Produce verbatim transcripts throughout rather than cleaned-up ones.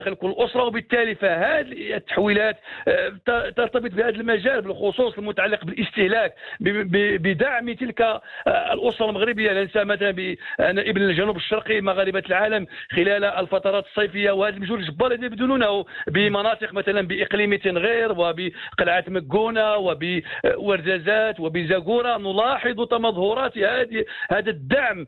كل أسرة، وبالتالي فهذه التحويلات ترتبط بهذا المجال بالخصوص المتعلق بالاستهلاك بدعم تلك الأسرة المغربية. لا ننسى مثلا بأن ابن الجنوب الشرقي مغاربة العالم خلال الفترات الصيفية وهذا المجهود الجبار الذي يبذلونه بمناطق مثلا بإقليم تنغير وبقلعة مكونة وبورزازات وبزاكورة، نلاحظ تمظهرات هذه هذا الدعم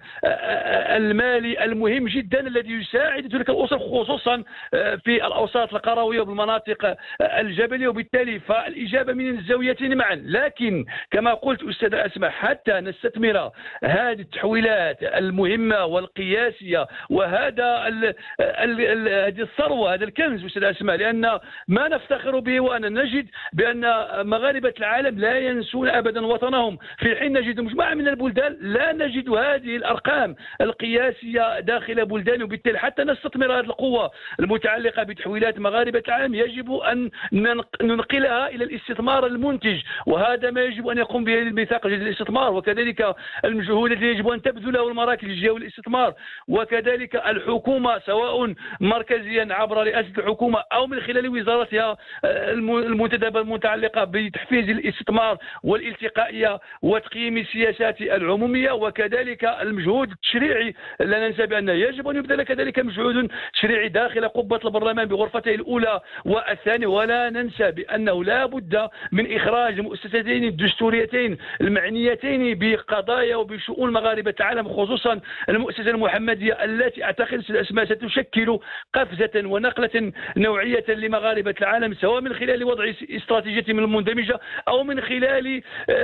المالي المهم جدا الذي يساعد تلك الأسر خصوصا في الأوساط القروية وبالمناطق الجبلية، وبالتالي فالإجابة من الزاويتين معا. لكن كما قلت أستاذ أسماء، حتى نستثمر هذه التحويلات المهمة والقياسية وهذا ال ال ال هذه الثروة، هذا الكنز أستاذ أسماء، لأن ما نفتخر به وأن نجد بأن مغاربة العالم لا ينسون أبدا وطنهم، في حين نجد مجموعة من البلدان لا نجد هذه الأرقام القياسية داخل بلدان. وبالتالي حتى نستثمر هذه القوة المتعلقة بتحويلات مغاربة العالم يجب أن ننقلها إلى الاستثمار المنتج، وهذا ما يجب أن يقوم به الميثاق الجديد للاستثمار، وكذلك المجهود الذي يجب أن تبذله المراكز الجهوية للاستثمار، وكذلك الحكومة سواء مركزيا عبر رئاسة الحكومة أو من خلال وزارتها المنتدبة المتعلقة بتحفيز الاستثمار والالتقائية وتقييم السياسات العمومية، وكذلك المجهود التشريعي. لا ننسى بأن يجب أن يبذل كذلك مجهود تشريعي داخل قبة البرلمان بغرفته الأولى والثانية، ولا ننسى بأنه لا بد من إخراج المؤسستين الدستوريتين المعنيتين بقضايا وبشؤون مغاربة العالم، خصوصا المؤسسة المحمدية التي أعتقد الأسماء ستشكل قفزة ونقلة نوعية لمغاربة العالم، سواء من خلال وضع استراتيجيتهم المندمجة أو من خلال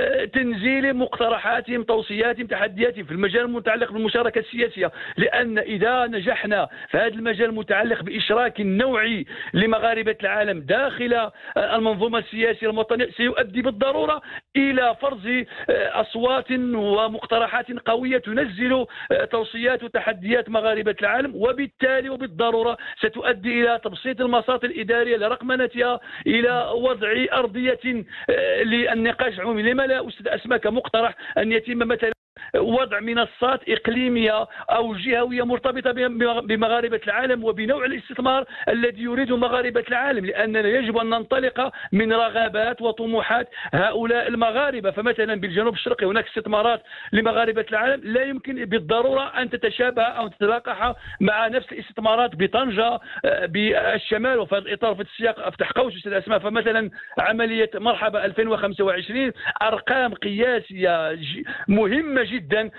تنزيل مقترحاتهم توصياتهم تحدياتهم في المجال المتعلق بالمشاركة السياسية. لأن إذا نجحنا في هذا المجال المتعلق بإشراك نوعي لمغاربة العالم داخل المنظومة السياسية الوطنية سيؤدي بالضرورة إلى فرض أصوات ومقترحات قوية تنزل توصيات وتحديات مغاربة العالم، وبالتالي وبالضرورة ستؤدي إلى تبسيط المساطر الإدارية لرقمنتها، إلى وضع أرضية للنقاش العمومي. لما لا أستاذ أسماء كمقترح أن يتم مثلا وضع منصات إقليمية أو جهوية مرتبطة بمغاربة العالم وبنوع الاستثمار الذي يريد مغاربة العالم، لأننا يجب أن ننطلق من رغبات وطموحات هؤلاء المغاربة. فمثلا بالجنوب الشرقي هناك استثمارات لمغاربة العالم لا يمكن بالضرورة أن تتشابه أو تتلاقح مع نفس الاستثمارات بطنجة بالشمال. وفي هذا الإطار في السياق أفتح قوس أستاذ أسماء، فمثلا عملية مرحبا ألفين وخمسة وعشرين أرقام قياسية مهمة جدا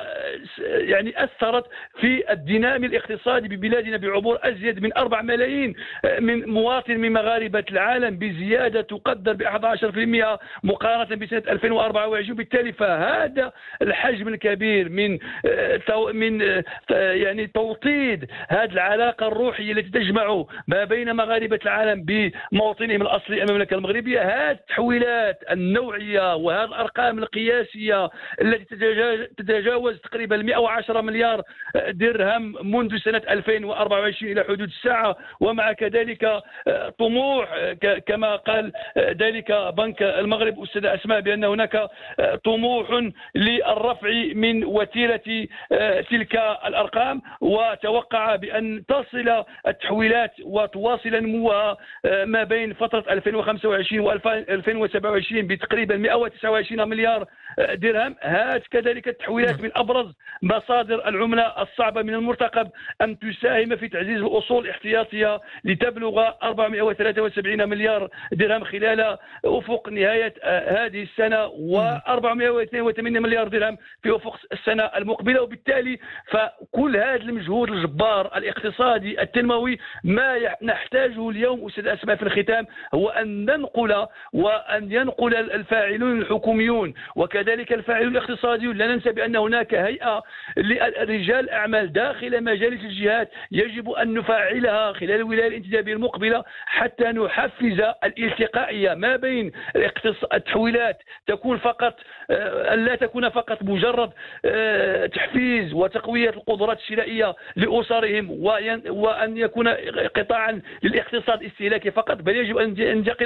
يعني أثرت في الدينامي الاقتصادي ببلادنا بعبور أزيد من أربعة ملايين من مواطن من مغاربة العالم بزيادة تقدر ب أحد عشر بالمئة مقارنة بسنة ألفين وأربعة وعشرين. بالتالي فهذا الحجم الكبير من من يعني توطيد هذه العلاقة الروحية التي تجمع ما بين مغاربة العالم بمواطنهم الأصلي المملكة المغربية، هذه التحويلات النوعية وهذه الأرقام القياسية التي تتجاوز تقريبا مئة وعشرة مليار درهم منذ سنة ألفين وأربعة وعشرين إلى حدود الساعة، ومع كذلك طموح كما قال ذلك بنك المغرب أستاذ أسماء بأن هناك طموح للرفع من وتيرة تلك الأرقام، وتوقع بأن تصل التحويلات وتواصل نموها ما بين فترة ألفين وخمسة وعشرين وألفين وسبعة وعشرين بتقريبا مئة وتسعة وعشرين مليار درهم. هذه كذلك التحويلات من أبرز مصادر العملة الصعبة من المرتقب أن تساهم في تعزيز الأصول الاحتياطية لتبلغ أربعمئة وثلاثة وسبعين مليار درهم خلال أفق نهاية هذه السنة، وأربعمئة واثنين وثمانين مليار درهم في أفق السنة المقبلة. وبالتالي فكل هذا المجهود الجبار الاقتصادي التنموي ما نحتاجه اليوم أستاذ أسماء في الختام هو أن ننقل وأن ينقل الفاعلون الحكوميون وكذلك الفاعلون الاقتصاديون. لا ننسى بأن هناك هيئة لرجال أعمال داخل مجالس الجهات يجب أن نفعلها خلال الولاية الانتدابية المقبلة حتى نحفز الالتقائية ما بين التحويلات تكون فقط لا تكون فقط مجرد تحفيز وتقوية القدرات الشرائية لأسرهم وأن يكون قطاعا للاقتصاد الاستهلاكي فقط، بل يجب أن ينتقل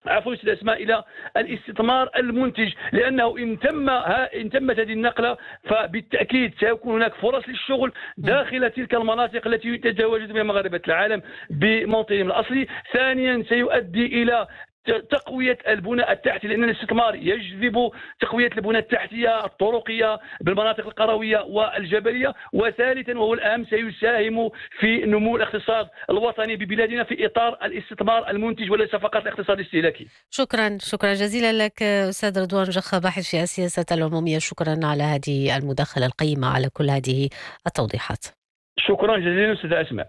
عفوا استاذ اسماء الى الاستثمار المنتج، لانه ان تم ان تمت هذه النقله فبالتاكيد سيكون هناك فرص للشغل داخل تلك المناطق التي يتواجد بها مغاربه العالم بموطنهم الاصلي. ثانيا سيؤدي الى تقوية البنى التحتي، لأن الاستثمار يجذب تقوية البنى التحتية الطرقية بالمناطق القروية والجبلية. وثالثا وهو الأهم سيساهم في نمو الاقتصاد الوطني ببلادنا في إطار الاستثمار المنتج وليس فقط الاقتصاد الاستهلاكي. شكرا شكرا جزيلا لك أستاذ رضوان جخا، باحث في السياسات العمومية. شكرا على هذه المداخلة القيمة، على كل هذه التوضيحات. شكرا جزيلا أستاذ أسماء.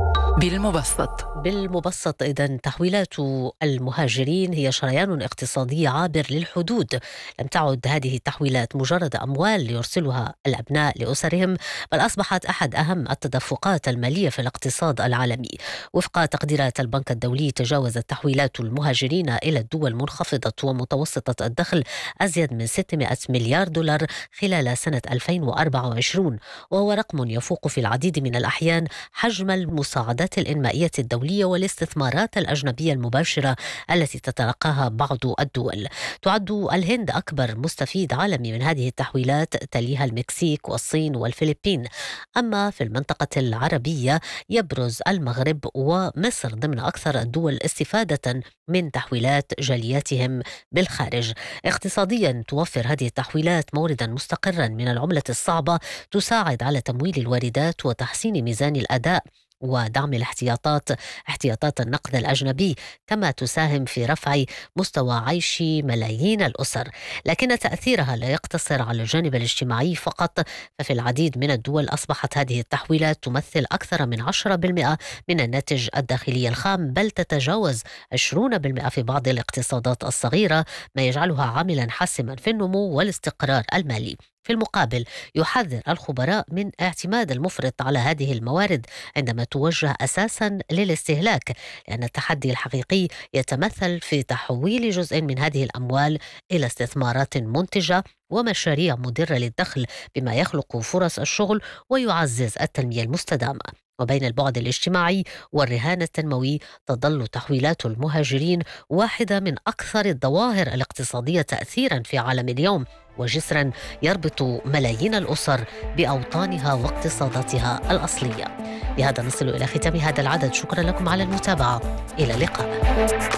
بالمبسط بالمبسط إذن تحويلات المهاجرين هي شريان اقتصادي عابر للحدود. لم تعد هذه التحويلات مجرد أموال ليرسلها الأبناء لأسرهم، بل أصبحت أحد أهم التدفقات المالية في الاقتصاد العالمي. وفق تقديرات البنك الدولي، تجاوزت تحويلات المهاجرين إلى الدول منخفضة ومتوسطة الدخل أزيد من ستمائة مليار دولار خلال سنة ألفين وأربعة وعشرين، وهو رقم يفوق في العديد من الأحيان حجم المساعدات الإنمائية الدولية والاستثمارات الأجنبية المباشرة التي تتلقاها بعض الدول. تعد الهند أكبر مستفيد عالمي من هذه التحويلات، تليها المكسيك والصين والفلبين. أما في المنطقة العربية يبرز المغرب ومصر ضمن أكثر الدول استفادة من تحويلات جالياتهم بالخارج. اقتصاديا توفر هذه التحويلات موردا مستقرا من العملة الصعبة، تساعد على تمويل الواردات وتحسين ميزان الأداء ودعم الاحتياطات احتياطات النقد الأجنبي، كما تساهم في رفع مستوى عيش ملايين الأسر. لكن تأثيرها لا يقتصر على الجانب الاجتماعي فقط، ففي العديد من الدول أصبحت هذه التحويلات تمثل أكثر من عشرة بالمئة من الناتج الداخلي الخام، بل تتجاوز عشرين بالمئة في بعض الاقتصادات الصغيرة، ما يجعلها عاملا حاسما في النمو والاستقرار المالي. في المقابل يحذر الخبراء من اعتماد المفرط على هذه الموارد عندما توجه أساسا للاستهلاك، لأن التحدي الحقيقي يتمثل في تحويل جزء من هذه الأموال إلى استثمارات منتجة ومشاريع مدرة للدخل، بما يخلق فرص الشغل ويعزز التنمية المستدامة. وبين البعد الاجتماعي والرهان التنموي، تظل تحويلات المهاجرين واحدة من أكثر الظواهر الاقتصادية تأثيرا في عالم اليوم، وجسرا يربط ملايين الأسر بأوطانها واقتصاداتها الأصلية. بهذا نصل إلى ختام هذا العدد. شكرا لكم على المتابعة، إلى اللقاء.